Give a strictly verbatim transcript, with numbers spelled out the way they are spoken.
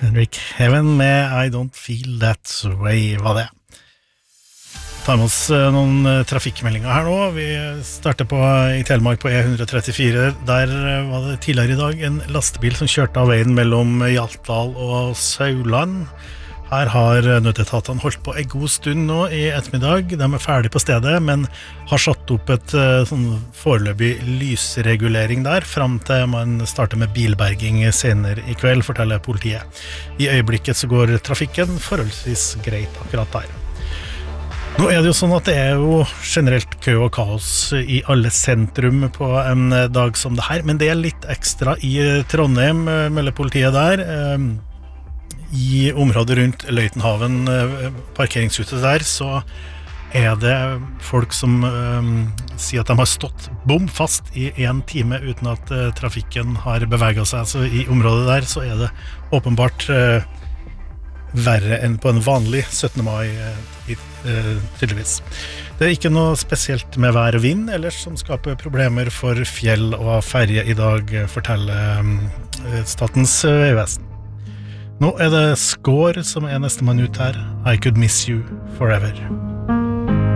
Henrik Heaven med I Don't Feel That Way var det. Tar med oss noen trafikkmeldinger her nå. Vi starter på i Telemark på E one thirty-four. Der var det tidligere i dag en lastebil som kjørte av veien mellom Hjaltdal og Sauland. Her har nødetatene holdt på en god stund nå i ettermiddag. De er ferdig på stedet, men har satt opp et sånn foreløpig lysregulering der, frem til man starter med bilberging senere i kveld, forteller politiet. I øyeblikket så går trafikken forholdsvis greit akkurat der. Nå er det jo sånn at det er jo generelt kø og kaos i alle sentrum på en dag som det her, men det er litt ekstra i Trondheim, melder politiet der. I området rundt Løitenhaven, parkeringshuset der, så er det folk som um, sier at de har stått bom fast i en time uten at uh, trafikken har beveget seg. Så i området der så er det åpenbart uh, verre enn på en vanlig syttende mai uh, i, uh, tydeligvis. Det er ikke noe spesielt med vær og vind ellers som skaper problemer for fjell og ferje i dag, forteller um, Statens vegvesen. Nå er det Skår som er neste mann ut her. I Could Miss You Forever.